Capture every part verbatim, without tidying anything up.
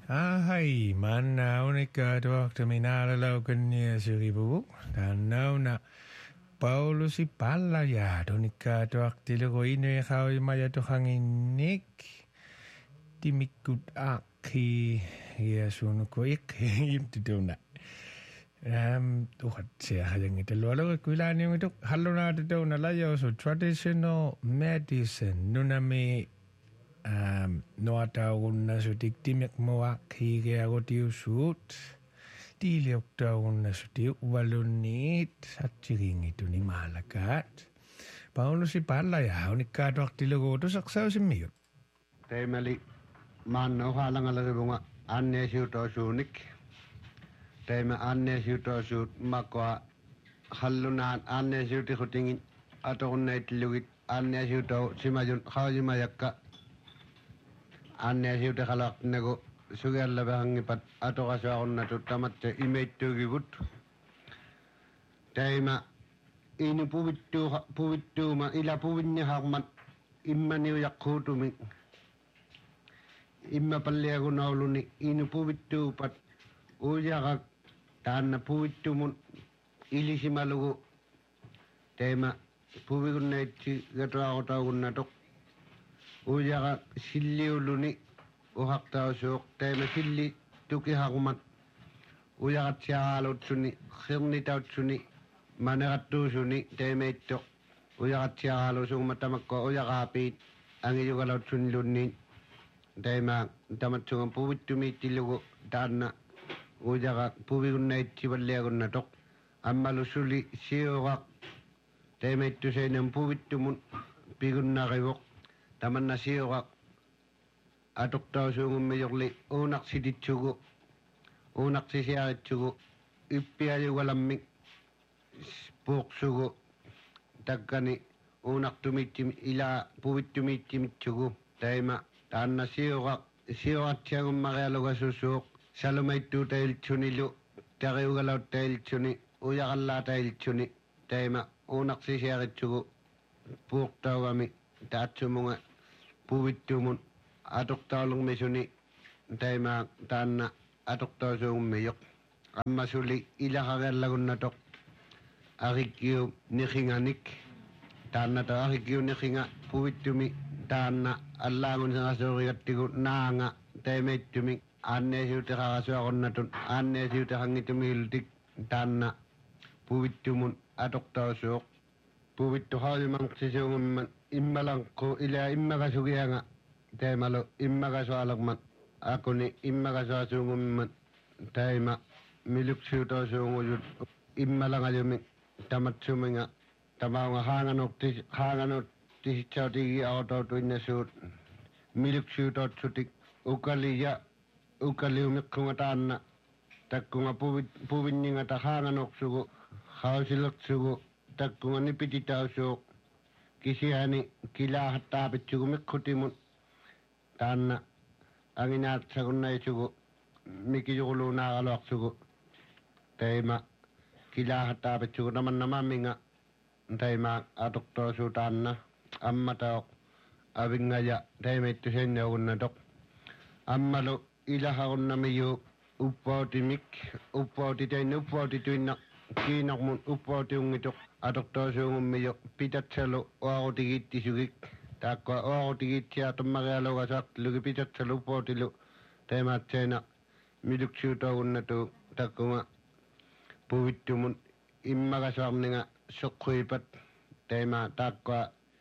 Ahai, mana unika waktu minala laukanya seribu dan nauna Paulus ipala ya donika waktu lugo ini kau maya tuhang inik timikut aki ya sunu koik itu dona. Um, tuhat siya yang itu lalu kuilan yung itu haluna itu dona layo so traditional medicine nunami um, no ataunna su tiktimek moak hige agotiusut tilioktaunna su tiu walunit satchiring itu ni malakat Paulo si pala ya unikka doktilugo tu saksau simmiut Teimeli manno halangala bunga anne siuto suunik teime anne siuto suut makwa hallunaan anne siuti hutingin atokunnait lugit anne siuto simajun khawjimayakka anne siuti khalaq nego sugalla bahangipat atokaswaaqunna tuttamatte imeittugigut teima ini puvittu puvittuuma ila puvinni haqmat immaniu yaqquutumi imma palliagunauluni ini puvittuupat ujaqak taanna puvittumun ilisimalugu teima puvigunnaitsi gatuaqutaugunnatok ujaqak silliuluni uhaqtausuuq teima silli tukihaqmat ujaqat siaqaaluutsuni khirnitautsuni maneqattuusuni teimeittoq ujaqat siaqaaluusuguma tamakko ujaqaapiit angiyugalautsunilunniin teima tamatsungan puvittumiittilugu taanna ujaqa puvigunnaitsi palliagunnatoq ammalusuli siuqaq teimeittuseinam puvittumun pigunnaqivoq tamanna siuqaq atoqtausuungummijoqli uunaqsititsugu uunaqsisiaqitsugu ippiayugalammi puuqsugu takkani uunaqtumiitsim ila puvittumiittimitsugu teima taanna siuqaq siuqatsiangummaqialugasussuuq salumaittuutailtsunilu taqiugalautailtsuni ujaqallaatailtsuni teima uunaqsisiaqitsugu puuqtaugami taatsumunga puvittumun atoqtaulungmisuni teima taanna atoqtausuungummijoq ammasuli ilaqaqiallagunnatoq aqikiu niqinganik taanna ta aqikiu niqinga puvittumi taanna allaangun sangasuurigattigu naanga teimeittumi aanneesiuti qaqasuaqonnatun aanneesiuti qangitumigiltik taanna puvittumun atoqtausuuq puvittu haajumanqsisuungumman immalanqu ila immaqasugianga teimalu immaqasualaqman akuni immaqasuasuungumman teima miluksiutosuungujut immalangajumi tamatsuminga tamaunga haanganuqti haanganuttisitsautigi aotoutuinnasuut miluksiutotsutik ukaliya ukaliumiqqunga taanna takkunga puvit puvinningata haanganuqsugu hausileqsugu takkunga nipititausuuq kisiani kilaahattaapitsugu miqqutimun taanna anginaatsagunnaisugu mikiyuguluunaaqaluaqsugu teima kilaahattaapitsugu tamannamamminga teima atoqtoosuu taanna ammataoq avingaya teimeittuseinniagunnatoq ammalu ilahaqunamiyu uppautimik uppautiteinni uppautituinnaq kiinaqmun uppautiungitoq atoqtoosuungummiyo pitatsalu uaqutigiittisugik taakka uaqutigiitsia tummaqialugasaqtilugi pitatsalu uppautilu teimaatseena miluksiutaugunnatu takkunga puvittumun immaqasuarninga suqquipat teima taakka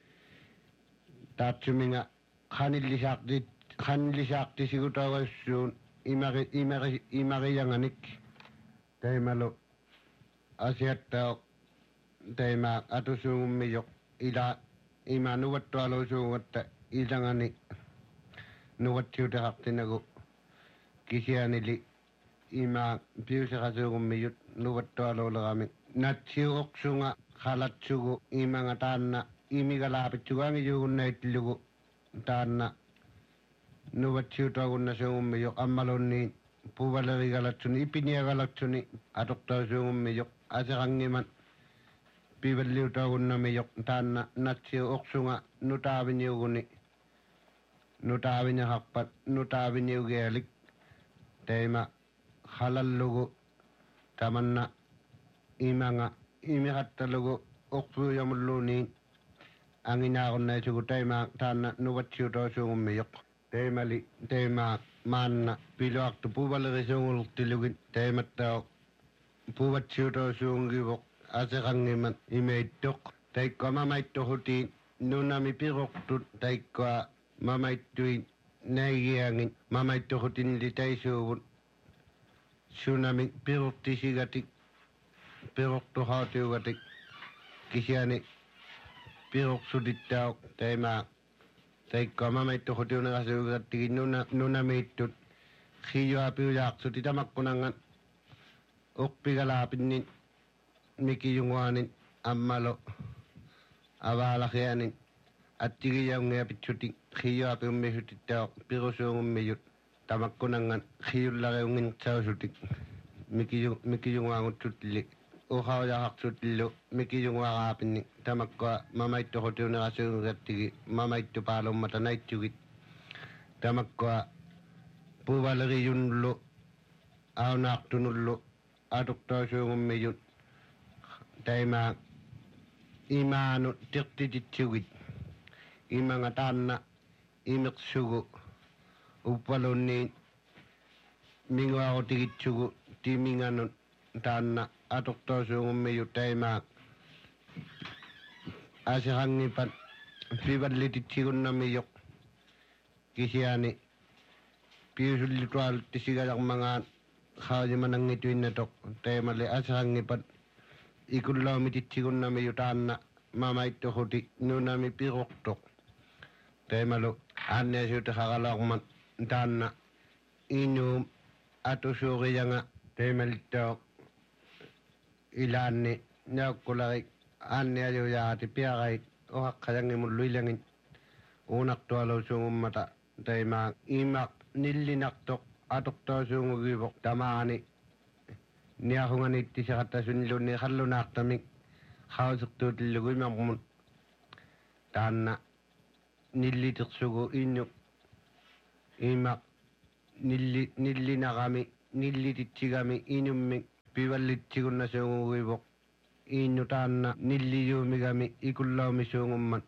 taatsuminga qanillisaaqtit qanillisaaqtisigutaugassuun imaqi imaqi imaqiyanganik teimalu asiattaoq teima atusuungummijoq ila ima nuvattualuusuungatta ilangani nuvatsiutaqartinagu kisianili ima piusaqasuungummiyut nuvattualuulerami natsiuoqsunga qalatsugu imanga taanna imigalaapitsugu angiyuugunnaitillugu taanna nuvatsiutaugunnasuungummijoq ammalunniin puvalerigalatsuni ipiniagalatsuni atoqtausuungummijoq asiqangiman pivalliutaugunnamijoq taanna natsiu oqsunga nutaaviniuguni nutaaviniaqarpat nutaaviniugialik tema halallugu tamanna imanga imihattalugu uqsuyamulluuni anginaaqunnaisugu tema taanna nuvatsiutoosuungummiyoq temali tema maanna piluaqtu puvalerisuungultilugin temattao puvatsiutoosuungivoq aseqangiman imeittoq taikkoa mamaittohutiin nunami piroqtut taikkoa mamaittuin näigiangin mamaittohutinli taisuuvun sunami piroqtisigatik piroqtuhaatiugatik kisiani piroqsutittaoq tema taikkoa mamaittohutiunaqasuugattigin nuna nunamiittut khiyuapiujaaqsuti tamakkunangan uqpigalaapinnin mikiyunguanin ammalo avaalaqianin attigiyaungiapitsutik khiyuapiummisuttittaa pirusuungummiyut tamakkunangan khiyullareungin sausutik mikiyu mikiyunguangutsutli uhaujaqarsutillu mikiyunguaqaapinni tamakkua mamaittohutiunaqasuugattigi mamaittupalummata naitsugit tamakkua puvaleriyunlu aunaaqtunullu aduktosuungummiyut taima imaanu tiqtititsugit imanga taanna imiqsugu uppalunniin minguaqutigitsugu timinganun taanna aduktosuungummiyut taima asiqangipat pivallititsigunnamiyoq kisiani piusullitualuttisigalaqmangaan khaajimanangituinnatoq taimali asiqangipat ikullaumititsigunnamiyu taanna mamaittohuti nunami piroqtoq taimalu aanniasuuti haqaloqman taanna inuum atusuuqiyanga taimalittao ilaanni ñaukkularik aanniajuujaati piaqait uhaqqajangimullu ilangin uunaqtualusuungummata taimaa imaq nillinaqtoq atuqtoosuungugiivoq tamaani niahunganittisaqattasunillunni hallunaaqtamik hausiqtuutillugu imaqmun taanna nillitiqsugu innuq imaq nilli nillinaqami nillititsigami inummik pivallitsigunnasuungugiivoq innu taanna nilliyuumigami ikullaumisuungumman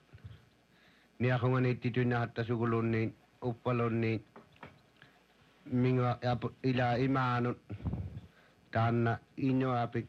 niahunganittituinnahattasukulunniin uppalunniin minga apu ila imaanun taanna inuapik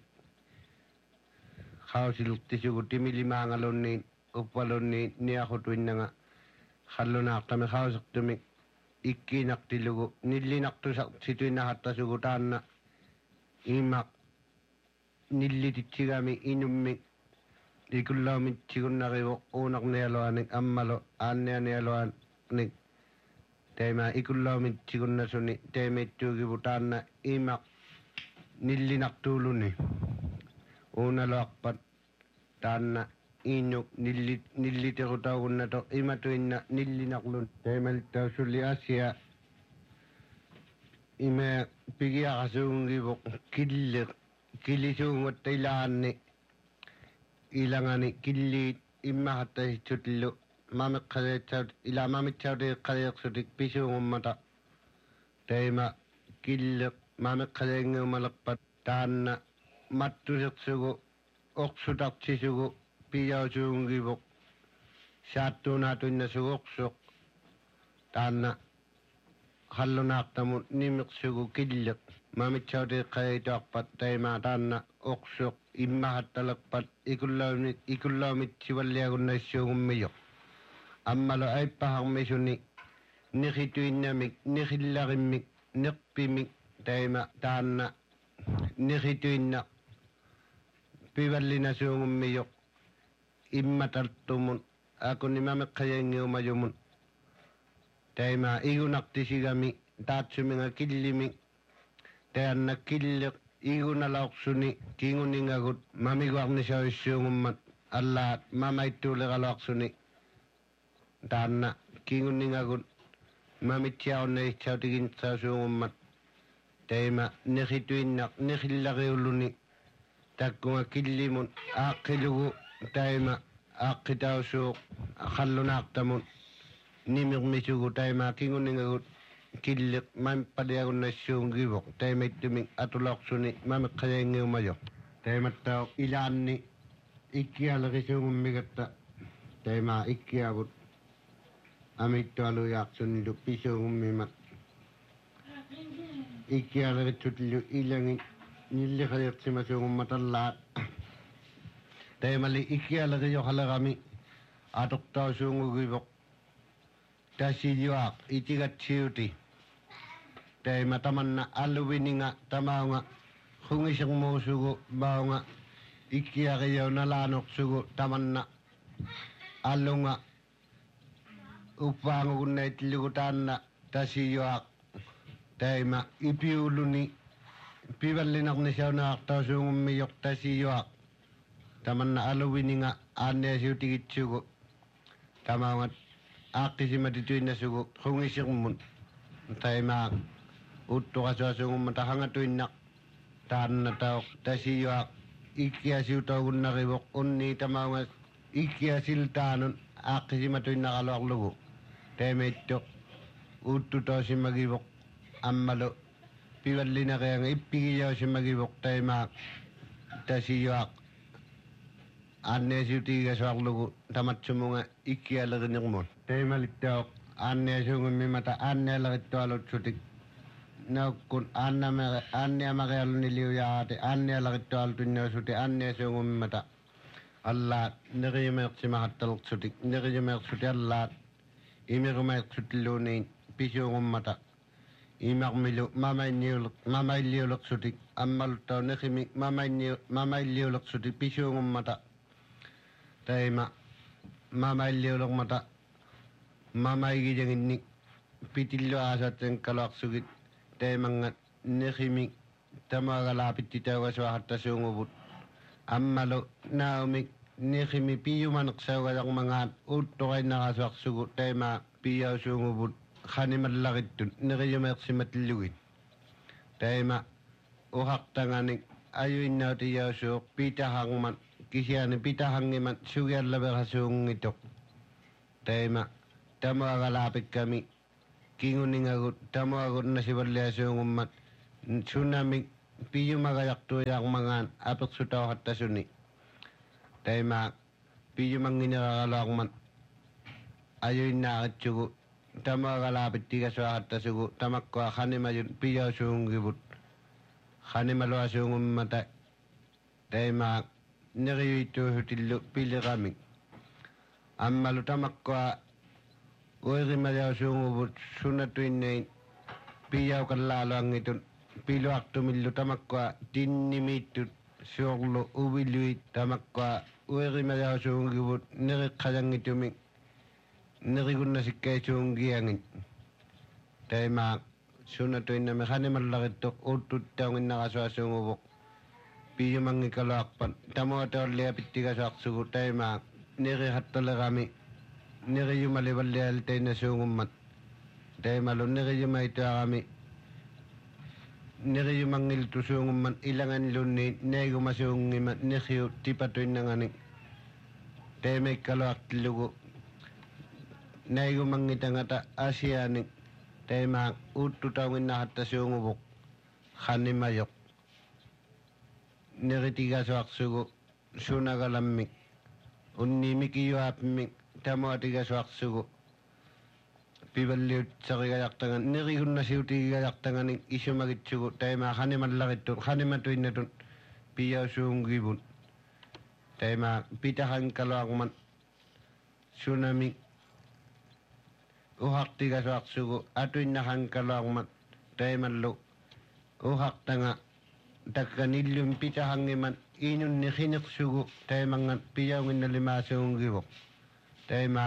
hausiltisugu timilimaangalunniin uppalunniin niahutuinnanga hallunaaqtami hausiqtumik ikkiinaqtilugu nillinaqtusituinnahattasugu taanna imaq nillititsigami inummik ikullaumitsigунnaqivoq uunaqnialuanik ammalo aannianialuanik taima ikullaumitsigунnasuni taimittuugivu taanna imaq nillinaqtuuluni uunaluaqpat taanna innuk nilli nillitiqutaugunnato imatuinna nillinaqlun taimalittausulli asia ime pigiaqasuungivoq killiq kilisuungutta ilaanni ilangani killiit immahattasitsutillu mamiqqaseetsaut ila mamitsauteeqqaseeqsutik pisuungummata taima killiq mamiqqaseengiumaleqpat taanna mattusiqsugu oqsutaqsisugu piyausuungivoq saattuunaatuinnasugu oqsuq taanna hallunaaqtamun nimiqsugu killiq mamitsauteeqqaseituaqpat taima taanna oqsuq immahattaleqpat ikullaumit ikullaumitsivalliagunnaissuungummiyoq ammalo aippahaqmisuni niqituinnamik niqillaqimmik neqpimik taima taanna niqituinna pivallinasuungummiyoq immatartumun akuni mameqqayengiumajumun taima igunaqtisigami taatsuminga killimik taanna killiq igunaloqsuni kinguningagut mamiguarnisauissuungummat allaat mamaittuuleqaloqsuni taanna kinguningagut mamitsiaqunnaitsautigintsaasuungummat taima niqituinnaq niqillaqiulluni takkunga killimun aaqqilugu taima aaqqitausuuq qallunaaqtamun nimiqmisugu taima kinguningagut killik mam padiagunnassuungivok taimittumik atulaqsuni mami qayangiumajo taimattao ilaanni ikkialerisuungummigatta taima ikkiavut amittualujaaqsunnilu pisuungummimat ikkialeritsutlu ilangi nilliqajertimasuungummatalaat taimali ikkialerijohalerami atuqtausuungugivok tasijuaq itigatsiuti taima tamanna alluvininga tamaunga hungisengmuusugu maunga ikkiarijaunalaanoqsugu tamanna allunga uppaangugunnaittillugu taanna tasijuaq taima ipiuluni pivallinarnisaunaaqtausuungummijoq tasijuaq tamanna alluvininga aanniasiutigitsugu tamaunga aaqqisimatituinnasugu hungisirmun taima uttuqasuasungumata hangatuinnaq taannatauq tasijuaq ikkiasiutaugunnarivoq unni tamaunga ikkiasiltaanun aaqqisimattuinnaqaluarlugu taimaittoq uttutausimagivoq ammalu pivallinarianga ippigijausimagivoq taima tasijuaq aanniasiutigasuarlugu tamatsumunga ikkialeriniqmun taimalittauq aanniasuungummimata aannialerittualutsutik naukkun aannamere aanniamarialuniliujaati aannialerittualutunniusuti aanniasuungummimata allaat nerijumeersimahattaluksutik nerijumeersuti allaat imirumeersutilluuniin pisuungummata imarmilu mamainniulek mamailliuleksutik ammaluttau nerimi mamainniu mamailliuleksutik pisuungummata taima mamailliulermata mamaigijanginnik pitillu aasatten kaluaqsugit taimangat nerimi tamagalaapititaugassuahattasuunguvut ammalu naumik nerimi piyumaneqsaugajarmangaat uuttoqainnarasuarsugu taima piyausuunguvut qanimallaqittun nerijumeersimatillugit taima uhaqtanganik ayuinnautijausuuq pitahangman kisiani pitahangiman sugiallaverasuungitoq taima tamuagalapikkami kinguningagut tamuagut nasivalliasuungummat sunamik piyumagajaqtuujaarmangaan apeqsutauhattasuni taima piyumangineraluarman ayuinnaaqitsugu tamuagalapittigasuahattasugu tamakkua qanimayut piyausuungivut qanimaluasuungummata taima neriyuittuusutillu piliqamik ammalu tamakkua uerimajausuunguvut sunnatuinnein piyauqallaaluangitun piluaqtumillu tamakkua tinnimiittut suorlu uviluit tamakkua uerimajausuungivut neriqqajangitumik nerigunnasikkaisuungiangit taima sunnatuinnami qanimallarittoq uuttuttaunginnaqasuasuunguvoq piyumangikaluarpan tamuataulliapittigasuarsugu taima nerihattolerami neriyumalivallialtainasuungummat taimalu nerijumaituarami neriyumangiltusuungummat ilanganlunni naigumasuungimat nerriu tipatuinnanganik taimaikkaluartillugu naigumangitangata asianik taima uttutaunginnahattasuunguvoq qanimajoq neritigasuarsugu sunagalammik unnimikiyuaapmik tamuatigasuarsugu pivalliut sarigajartangan nerigunnasiutigajaqtanganik isumagitsugu taima qanimallaqittut qanimatuinnatun piyausuungivut taima pitahankaluarman sunamik uhaqtigasuarsugu atuinnahankaluarman taimallu uhaqtanga takkanillum pitahangiman inunni qiniqsugu taimangat piyaunginnalimaasuungivoq taima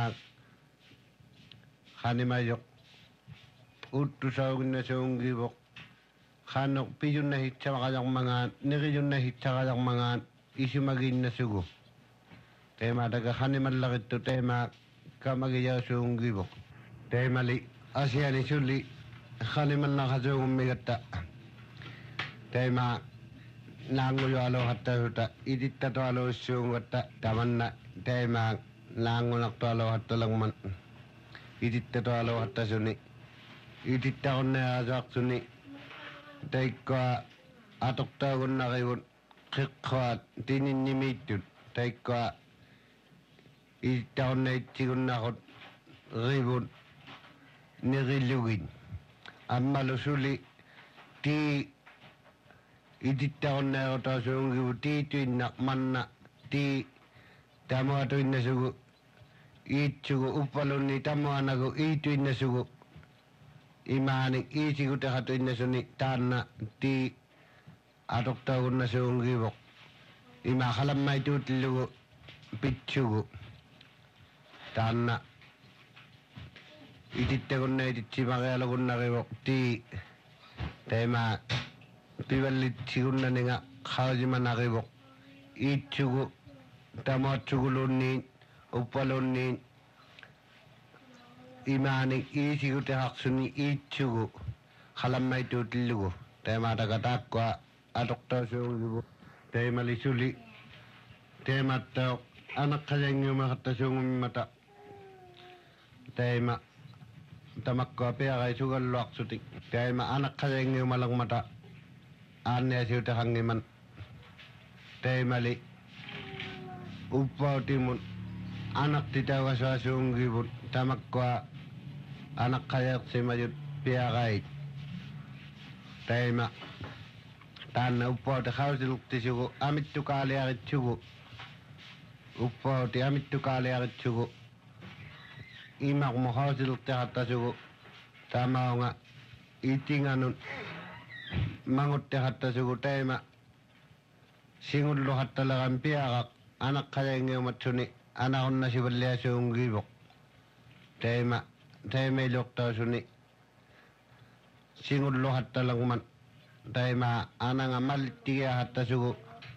qanimajoq uttusauginnasuungivoq qanoq piyunnahitsaqajarmangaat nerijunnahitsaqajarmangaat isumagiinnasugu taima taka qanimallaqittu taima kamagijausuungivoq taimali asiani sulli qanimallaqasuungummigatta taima naangujualuuhattasuta itittatualuussuungatta tamanna taima naangunaqtualuuhattalagman itittatualuuhattasuni itittaaqunna asaaqsuni taikka atoqtaagunnarivut qiqqaat tininnimiittut taikka itittaaqunna itsigunnaqut rivut nirilugin ammalusuli ti itittaaqunnaerotaasuungivu tiituinnaq manna ti tamuatuinnasugu iitsugu uppalunni tamuanagu iituinnasugu imaani iisigutaqatuinnasuni taanna ti atoqtaagunnasuungivoq ima qalammaituutillugu pitsugu taanna itittagunna ititsimaqialugunnarivoq ti taima pivallitsigunnaniga qausimanarivoq iitsugu tamuatsugulunniin uppalunniin imaani iisigutaqarsuni iitsugu qalammaituutillugu taimaataqataaqqa atoqtaasuungivu taimalisuli taimattao anaqqajangiumaqattasuungummata taima tamakkoa peaqaisugalluaqsutik taima anaqqajangiumalaqmata aanniasiutaqangiman taimali uppautimun anaqtitaugasaasuungivut tamakkoa anaqqajeqsimayut piaqait taima taanna uppauti qausiluqtisugu amittukaaliaqitsugu uppauti amittukaaliaqitsugu imaqmu qausiluqteqattasugu tamaunga itinganun mangutteqattasugu taima singulluqattaleqan piaqaq anaqqajangiumatsuni anaqunna-sivalliasuungiivoq taima taimailuqtausuni singulluqattalaqman taima ananga malittigiaqattasugu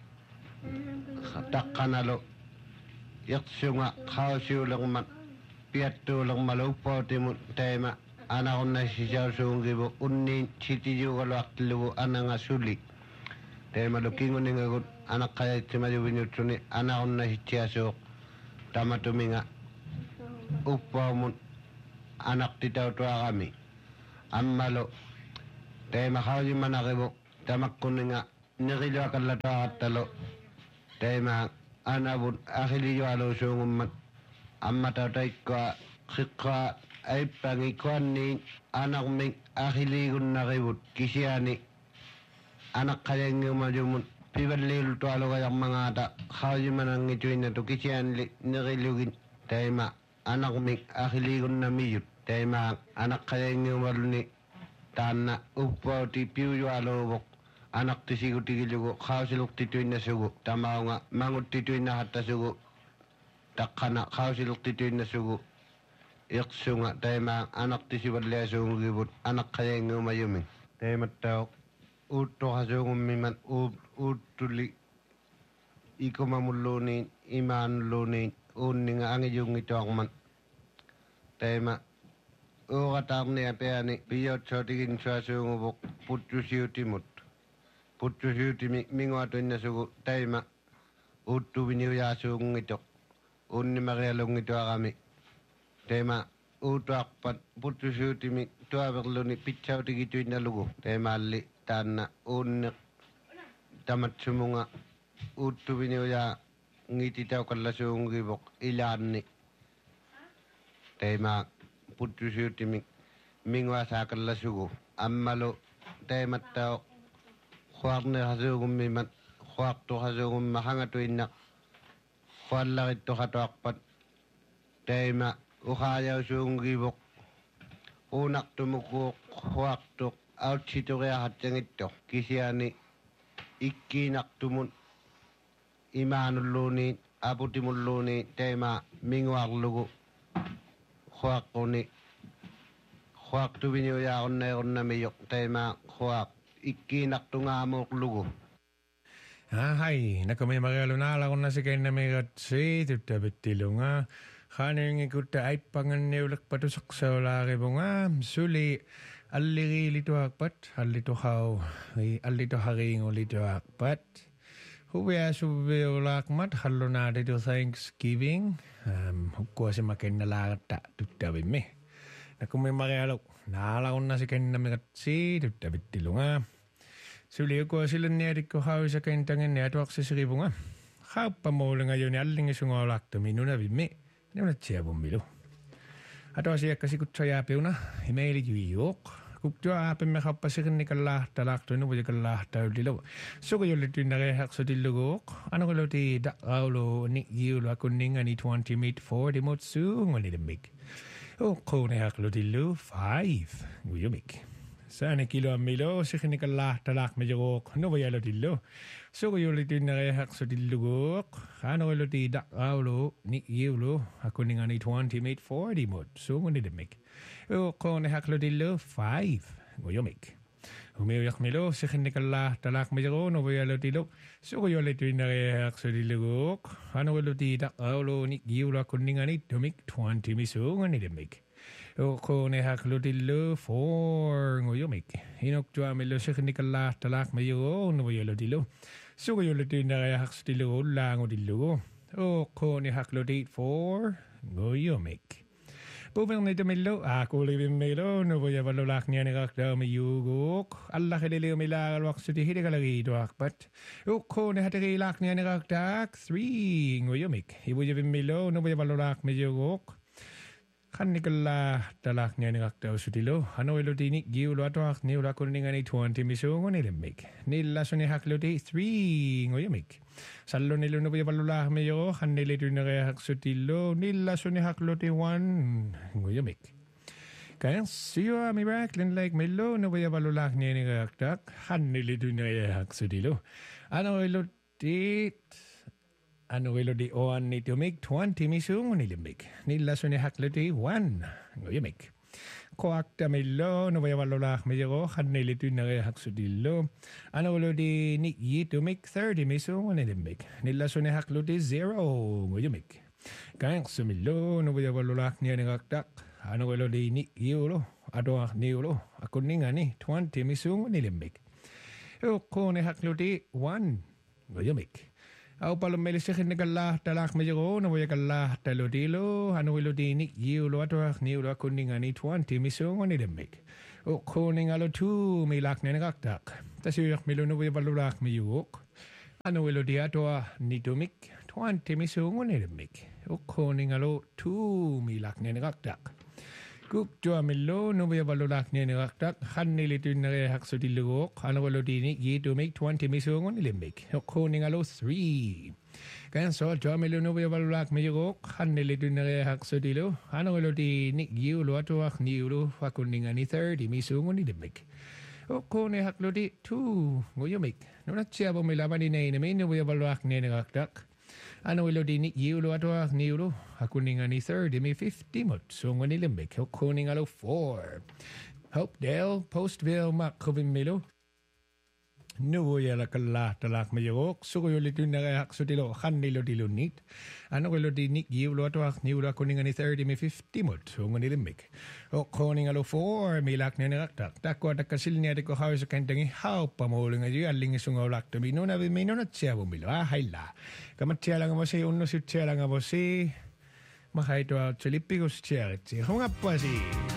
taqqanalu iqsunga qausiuleqman piattuuleqmalu uppautimun taima anaqunna-sisausuungivu unniin sitiyuugaluaqtillugu ananga suli taimalu kinguningagut anaqqajatsimayuvinutsuni anaqunna-sitsiasuuq tamatuminga uppaumun anaqtitautuaqami ammalu taima qausimanaqivu tamakkuninga niqiluaqallatuaqattalu taima anavun aqiliyualuusuungummat ammatau taikkoa qiqqaa aippangikkuanniin anaqmik aqiligunnaqivut kisiani anaqqajangiumajumun pivalliiltualugajaqmangaata qausimanangituinnatu kisianli niqilugin taima anaqmik aqiligunnamiyut taima anaqqajangiumaluni taanna uppauti piuyualuuvoq anaqtisigutigilugu qausiluqtituinnasugu tamaunga manguttituinnaqattasugu taqqana qausiluqtituinnasugu iqsunga taima anaqtisivalliasuungivut anaqqajangiumayumin taimattao uuttoqasuungummiman uuttuli ikumamulluuniin imaanulluuniin uunninga angijungituaqman taima uqataarnia peani piyotsotigin suasuunguvoq puttusiutimut puttusiutimi minguatuinnasugu taima uuttuviniujaasuungitoq uunnimaqialungituaqami taima uutuaqpat puttusiutimi tuaverluni pitsautigituinnalugu taimaalli taanna uunneq tamatsumunga uuttuviniuja ngititauqallasuungivoq ilaanni taima puttusiutimi minguasaaqallasugu ammalu taimattao quarneqasuugummimat quartuqasuugumma hangatuinnaq quallaqittuqatuaqpat taima uqaajausuungivoq uunaqtumukuuq quartuq autsituriaqatsangittoq kisiani ikkiinaqtumun imaanulluuniin aputimulluuniin taima minguarlugu quaqquni quaqtuviniujaaqunnaerunnamiyoq taima quaq ikkiinaqtungaamuuqlugu Hai, nakami magalunala kun nasikennamigat siitutapittilunga qaningikutta aippanganniulaq patusaqsaulaarivunga suli alliriilituaqpat allituqau allituqariingulituaqpat huviasuvviulaaqmat qallunaatitu Thanksgiving um hukkuasimakennalaaqatta tuttavimmi Nakumme marialo naala onna se kennamigat siitutta vittilunga. Suliuko sillen niedikko hausa kentangen networksisripunga. Hauppamuulinga joni allingisunga olaktomi nunavimme. Nuna tsiavummilu. Atosiakkasi kutsoja peuna. Himeili juiok. Kuktua aapemme happasirnikalla talaktoinu vujakalla taudilo. Suko jollitynnare haksodillugook. Anokoloti daqaulo ni jiulu akunningani twenty meet forty motsu ngonidemik. Kone haklodillu five nguyumik. Sane kilo amilo siknikalla talak mejook no vayalodillo. Suko jollitynnare haksodillugook. Anokoloti daqaulo ni jiulu akunningani twenty meet forty motsu ngonidemik. Kone haklodillo five nguyumik. Umiyak milo siknikalla talak mejook no vayalodillo. Suko jollitynnare haksodillugook. Anokoloti daqaulo ni jiulu akunningani tumik twenty misu ngonidemik. Kone haklodillo four nguyumik. Inoktua milo siknikalla talak mejook no vayalodillo. Suko jollitynnare haksodillugook langodillugo. Kone haklodit four nguyumik. Puvelnito milo, ako livin milo, no voy a valolak niya ni kakta mi yugok. Allah kilili umilagal waksuti hidigalagito akpat. Uko ni hatigilak niya ni kakta three nguyumik. Ibujavin milo, no voy a valolak mi yugok. Kanikala talak niya ni kakta usutilo. Ano ilotini giulo atoak ni ulakuningan ni twenty misungo nilimik. Nilaso ni hakloti three nguyumik. Salo nilo no voy a valolak mi yugok. Hanilito na kaya haksutilo. Nilaso ni hakloti one nguyumik. Kaya siyo mi raklin like milo no voy a valolak niya ni kakta. Hanilito na kaya haksutilo. Ano iloti... Ano ilo di oan ni tumig twenty misung nilimig. Nilaso ni hakloti one nguyumig. Koakta milo no vaya valolak mejo hanilito na kaya haksudilo. Ano ilo di ni yitumig thirty misung nilimig. Nilaso ni hakloti zero nguyumig. Kaya sumilo no vaya valolak niya ni kaktak. Ano ilo di ni yulo. Ato ni yulo. Ako ninga ni twenty misung nilimig. Ko ni hakloti one nguyumig. Au palomeli siknikalla talak mejo no voy a kalla talodilo ano ilodini yiulo atoak niulo kuningani twenty misung nilimig. O kuningalo two milak nenaktak. Tasuyak milo no voy a valolak miyuk. Ano ilodi atoa nitumik twenty misung nilimig. O kuningalo two milak nenaktak. Kuk joa milo no voy a valolak nenaktak. Hanilitun na haksudilugok. Ano ilodini yitumik twenty misung nilimig. O kuningalo three. Kaya so joa milo no voy a valolak miyuk. Hanilitun na haksudilo. Ano ilodini yiulo atoak niulo wakuningani thirty misung nilimig. O kone haklodi two nguyumig. No na siya bumilaban ni nainamin no voy a valolak nenaktak. Ano ilodini yiulo atoak niulo wakuningani thirty mi fifty mot. So nilimig. O kuningalo four. Hopedale, Postville, Makrovin milo. No voy a la kalla talak mayok. So yo litun na haksudilo hanilo dilunit. Ano ilodini yiulo atoak niulo wakuningani thirty mi fifty mot. So nilimig. O kuningalo four milak nenaktak. Takwa takasil niya di ko hawis kentangi haupa mauling ayo aling isungaw lakto. Mino na bimino na siya bumilo. Ah, hayla. Kamat siya lang mo si uno si siya lang mo si makaito at silipigos siya. Kung apa si...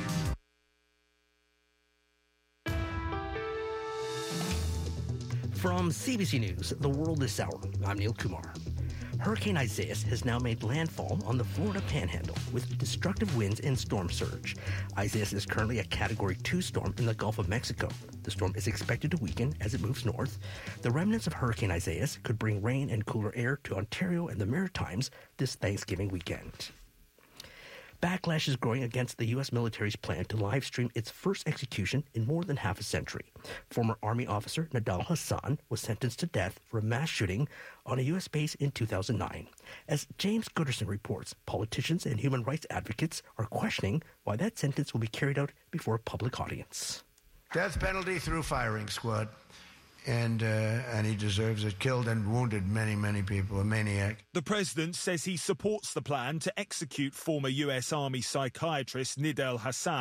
From C B C News, The World This Hour, I'm Neil Kumar. Hurricane Isaias has now made landfall on the Florida Panhandle with destructive winds and storm surge. Isaias is currently a Category two storm in the Gulf of Mexico. The storm is expected to weaken as it moves north. The remnants of Hurricane Isaias could bring rain and cooler air to Ontario and the Maritimes this Thanksgiving weekend. Backlash is growing against the U S military's plan to live stream its first execution in more than half a century. Former Army officer Nidal Hasan was sentenced to death for a mass shooting on a U S base in two thousand nine. As James Gooderson reports, politicians and human rights advocates are questioning why that sentence will be carried out before a public audience. Death penalty through firing squad. And uh, and he deserves it. Killed and wounded many, many people. A maniac. The president says he supports the plan to execute former U S Army psychiatrist Nidal Hasan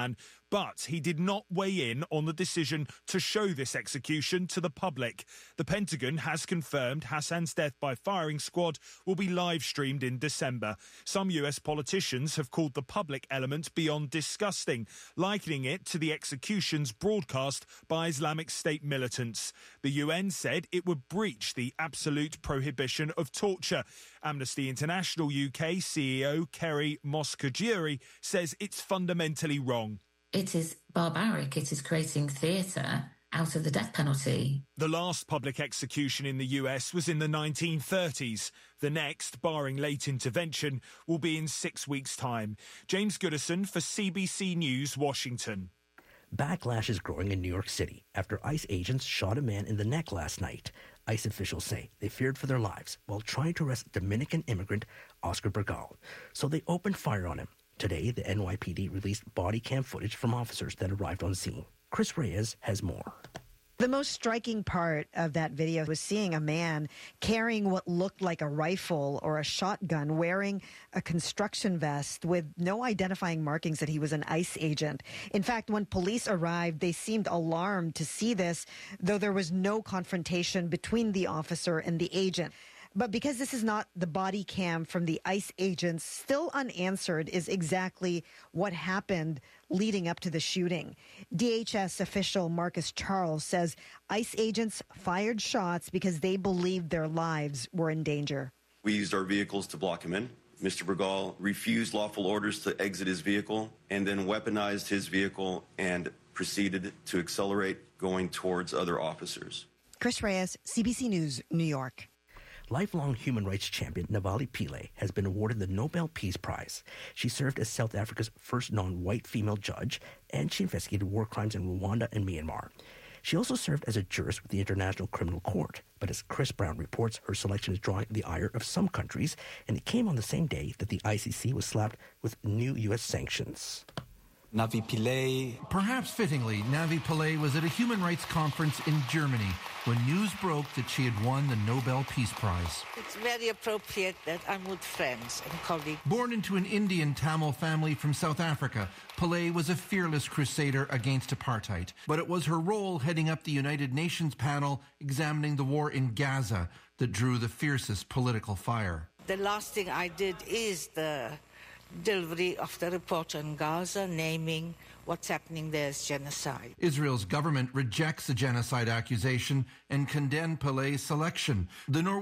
But he did not weigh in on the decision to show this execution to the public. The Pentagon has confirmed Hassan's death by firing squad will be live-streamed in December. Some U S politicians have called the public element beyond disgusting, likening it to the executions broadcast by Islamic State militants. The U N said it would breach the absolute prohibition of torture. Amnesty International U K C E O Kerry Moscogiuri says it's fundamentally wrong. It is barbaric. It is creating theatre out of the death penalty. The last public execution in the U S was in the nineteen thirties. The next, barring late intervention, will be in six weeks' time. James Goodison for C B C News, Washington. Backlash is growing in New York City after ICE agents shot a man in the neck last night. ICE officials say they feared for their lives while trying to arrest Dominican immigrant Oscar Bergal. So they opened fire on him. Today, the N Y P D released body cam footage from officers that arrived on scene. Chris Reyes has more. The most striking part of that video was seeing a man carrying what looked like a rifle or a shotgun, wearing a construction vest with no identifying markings that he was an ICE agent. In fact, when police arrived, they seemed alarmed to see this, though there was no confrontation between the officer and the agent. But because this is not the body cam from the ICE agents, still unanswered is exactly what happened leading up to the shooting. D H S official Marcus Charles says ICE agents fired shots because they believed their lives were in danger. We used our vehicles to block him in. Mister Bergal refused lawful orders to exit his vehicle and then weaponized his vehicle and proceeded to accelerate going towards other officers. Chris Reyes, C B C News, New York. Lifelong human rights champion Navali Pillay has been awarded the Nobel Peace Prize. She served as South Africa's first non-white female judge, and she investigated war crimes in Rwanda and Myanmar. She also served as a jurist with the International Criminal Court. But as Chris Brown reports, her selection is drawing the ire of some countries, and it came on the same day that the I C C was slapped with new U S sanctions. Navi Pillay. Perhaps fittingly, Navi Pillay was at a human rights conference in Germany when news broke that she had won the Nobel Peace Prize. It's very appropriate that I'm with friends and colleagues. Born into an Indian Tamil family from South Africa, Pillay was a fearless crusader against apartheid. But it was her role heading up the United Nations panel examining the war in Gaza that drew the fiercest political fire. The last thing I did is the delivery of the report on Gaza, naming what's happening there as genocide. Israel's government rejects the genocide accusation and condemned Pillay's selection. The Norwegian